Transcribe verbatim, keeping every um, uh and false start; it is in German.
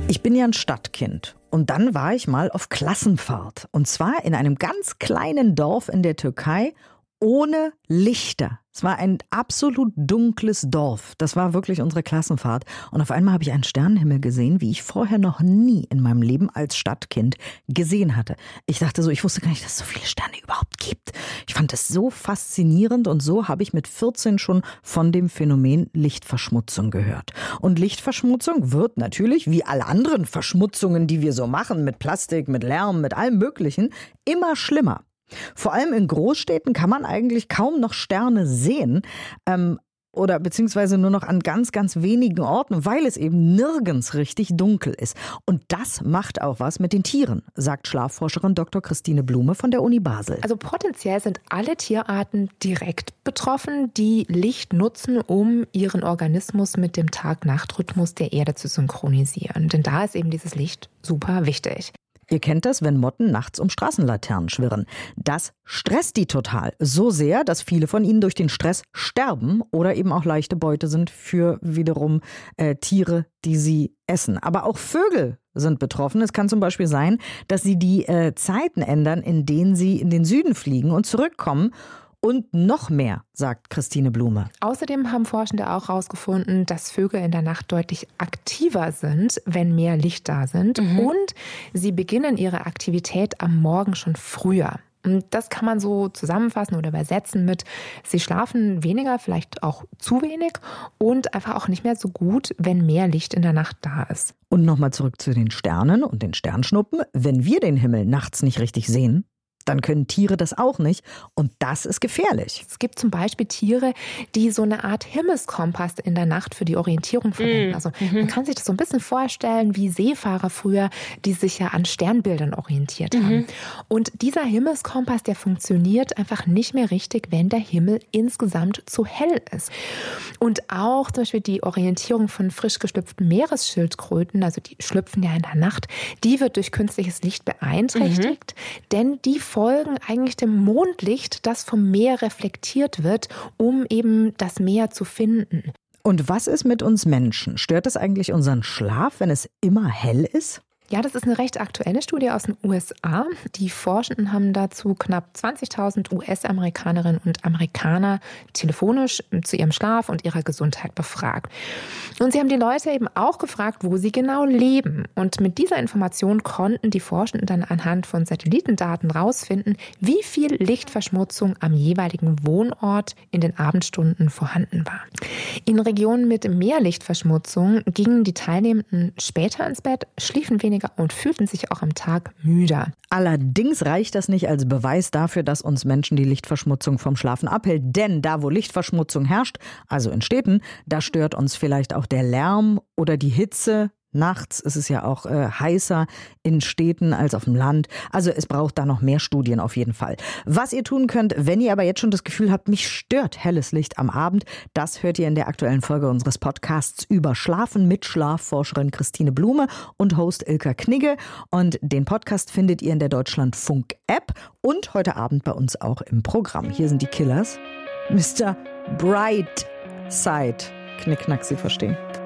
Ich bin ja ein Stadtkind und dann war ich mal auf Klassenfahrt und zwar in einem ganz kleinen Dorf in der Türkei ohne Lichter. Es war ein absolut dunkles Dorf. Das war wirklich unsere Klassenfahrt. Und auf einmal habe ich einen Sternenhimmel gesehen, wie ich vorher noch nie in meinem Leben als Stadtkind gesehen hatte. Ich dachte so, ich wusste gar nicht, dass es so viele Sterne überhaupt gibt. Ich fand es so faszinierend und so habe ich mit vierzehn schon von dem Phänomen Lichtverschmutzung gehört. Und Lichtverschmutzung wird natürlich, wie alle anderen Verschmutzungen, die wir so machen, mit Plastik, mit Lärm, mit allem Möglichen, immer schlimmer. Vor allem in Großstädten kann man eigentlich kaum noch Sterne sehen ähm, oder beziehungsweise nur noch an ganz, ganz wenigen Orten, weil es eben nirgends richtig dunkel ist. Und das macht auch was mit den Tieren, sagt Schlafforscherin Doktor Christine Blume von der Uni Basel. Also potenziell sind alle Tierarten direkt betroffen, die Licht nutzen, um ihren Organismus mit dem Tag-Nacht-Rhythmus der Erde zu synchronisieren. Denn da ist eben dieses Licht super wichtig. Ihr kennt das, wenn Motten nachts um Straßenlaternen schwirren. Das stresst die total. So sehr, dass viele von ihnen durch den Stress sterben oder eben auch leichte Beute sind für wiederum äh, Tiere, die sie essen. Aber auch Vögel sind betroffen. Es kann zum Beispiel sein, dass sie die äh, Zeiten ändern, in denen sie in den Süden fliegen und zurückkommen. Und noch mehr, sagt Christine Blume. Außerdem haben Forschende auch herausgefunden, dass Vögel in der Nacht deutlich aktiver sind, wenn mehr Licht da sind. Mhm. Und sie beginnen ihre Aktivität am Morgen schon früher. Und das kann man so zusammenfassen oder übersetzen mit, sie schlafen weniger, vielleicht auch zu wenig und einfach auch nicht mehr so gut, wenn mehr Licht in der Nacht da ist. Und nochmal zurück zu den Sternen und den Sternschnuppen. Wenn wir den Himmel nachts nicht richtig sehen, dann können Tiere das auch nicht und das ist gefährlich. Es gibt zum Beispiel Tiere, die so eine Art Himmelskompass in der Nacht für die Orientierung verwenden. Also man kann sich das so ein bisschen vorstellen wie Seefahrer früher, die sich ja an Sternbildern orientiert haben. Mhm. Und dieser Himmelskompass, der funktioniert einfach nicht mehr richtig, wenn der Himmel insgesamt zu hell ist. Und auch zum Beispiel die Orientierung von frisch geschlüpften Meeresschildkröten, also die schlüpfen ja in der Nacht, die wird durch künstliches Licht beeinträchtigt, mhm. denn die folgen eigentlich dem Mondlicht, das vom Meer reflektiert wird, um eben das Meer zu finden. Und was ist mit uns Menschen? Stört es eigentlich unseren Schlaf, wenn es immer hell ist? Ja, das ist eine recht aktuelle Studie aus den U S A. Die Forschenden haben dazu knapp zwanzigtausend U S-Amerikanerinnen und Amerikaner telefonisch zu ihrem Schlaf und ihrer Gesundheit befragt. Und sie haben die Leute eben auch gefragt, wo sie genau leben. Und mit dieser Information konnten die Forschenden dann anhand von Satellitendaten rausfinden, wie viel Lichtverschmutzung am jeweiligen Wohnort in den Abendstunden vorhanden war. In Regionen mit mehr Lichtverschmutzung gingen die Teilnehmenden später ins Bett, schliefen weniger und fühlten sich auch am Tag müder. Allerdings reicht das nicht als Beweis dafür, dass uns Menschen die Lichtverschmutzung vom Schlafen abhält. Denn da, wo Lichtverschmutzung herrscht, also in Städten, da stört uns vielleicht auch der Lärm oder die Hitze. Nachts ist es ja auch äh, heißer in Städten als auf dem Land. Also es braucht da noch mehr Studien auf jeden Fall. Was ihr tun könnt, wenn ihr aber jetzt schon das Gefühl habt, mich stört helles Licht am Abend, das hört ihr in der aktuellen Folge unseres Podcasts über Schlafen mit Schlafforscherin Christine Blume und Host Ilka Knigge. Und den Podcast findet ihr in der Deutschlandfunk-App und heute Abend bei uns auch im Programm. Hier sind die Killers. Mister Brightside. Knickknack, Sie verstehen.